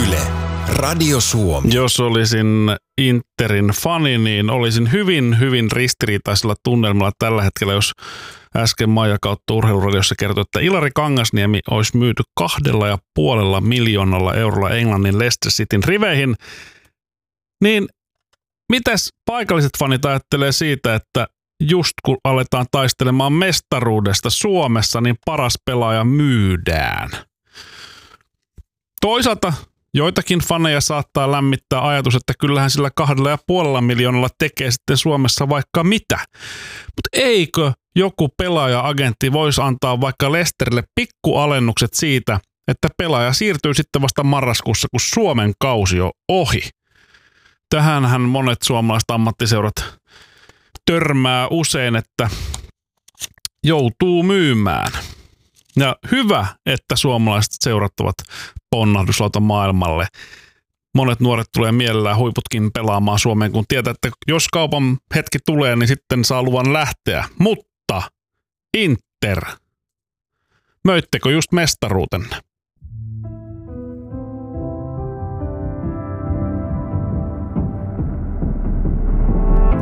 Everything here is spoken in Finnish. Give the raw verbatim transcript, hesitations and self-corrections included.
Yle, Radio Suomi. Jos olisin Interin fani, niin olisin hyvin, hyvin ristiriitaisella tunnelmalla tällä hetkellä, jos äsken Maija kautta Urheiluradiossa kertoi, että Ilari Kangasniemi olisi myyty kahdella ja puolella miljoonalla eurolla Englannin Leicester Cityn riveihin. Niin mitäs paikalliset fanit ajattelee siitä, että just kun aletaan taistelemaan mestaruudesta Suomessa, niin paras pelaaja myydään? Toisaalta joitakin faneja saattaa lämmittää ajatus, että kyllähän sillä kahdella ja puolella miljoonalla tekee sitten Suomessa vaikka mitä. Mutta eikö joku pelaaja-agentti voisi antaa vaikka Leicesterille pikkualennukset siitä, että pelaaja siirtyy sitten vasta marraskuussa, kun Suomen kausi on ohi? Tähänhän monet suomalaiset ammattiseurat törmää usein, että joutuu myymään. Ja hyvä, että suomalaiset seurat ovat ponnahduslauta maailmalle. Monet nuoret tulee mielellään huiputkin pelaamaan Suomeen, kun tietää, että jos kaupan hetki tulee, niin sitten saa luvan lähteä. Mutta Inter, möittekö just mestaruutenne?